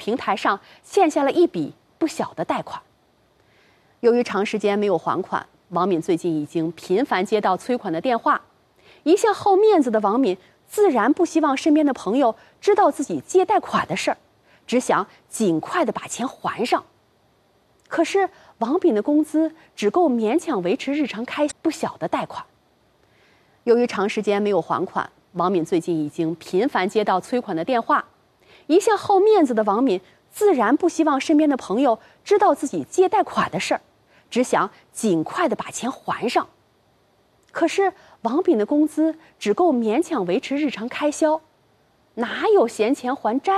平台上欠下了一笔不小的贷款。由于长时间没有还款，王敏最近已经频繁接到催款的电话。一向好面子的王敏自然不希望身边的朋友知道自己借贷款的事儿，只想尽快的把钱还上。可是王敏的工资只够勉强维持日常开销不小的贷款。由于长时间没有还款，王敏最近已经频繁接到催款的电话。一向好面子的王敏自然不希望身边的朋友知道自己借贷款的事儿，只想尽快的把钱还上。可是王敏的工资只够勉强维持日常开销，哪有闲钱还债？